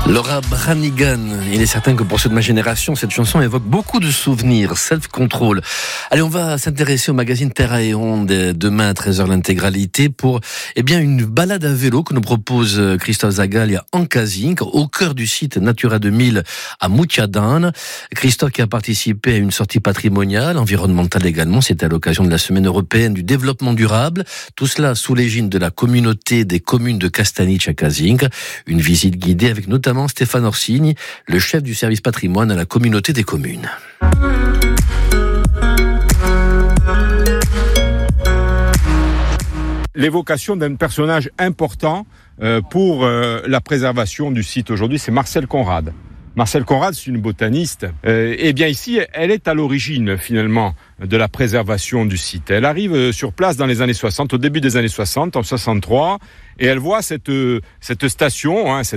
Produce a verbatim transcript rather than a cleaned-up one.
Laura Branigan, il est certain que pour ceux de ma génération, cette chanson évoque beaucoup de souvenirs. Self-Control. Allez, on va s'intéresser au magazine Terra et Onde demain à treize heures l'intégralité pour eh bien une balade à vélo que nous propose Christophe Zagalia en Casink, au cœur du site Natura deux mille à Mutjadane. Christophe qui a participé à une sortie patrimoniale, environnementale également. C'était à l'occasion de la Semaine européenne du développement durable. Tout cela sous l'égide de la communauté des communes de Castanic à Casink. Une visite guidée avec notamment Stéphane Orsini, le chef du service patrimoine à la communauté des communes. L'évocation d'un personnage important euh, pour euh, la préservation du site aujourd'hui, c'est Marcel Conrad. Marcel Conrad, c'est une botaniste. Euh, et bien ici, elle est à l'origine finalement de la préservation du site. Elle arrive sur place dans les années soixante, au début des années soixante, en soixante-trois, et elle voit cette cette station, hein, cette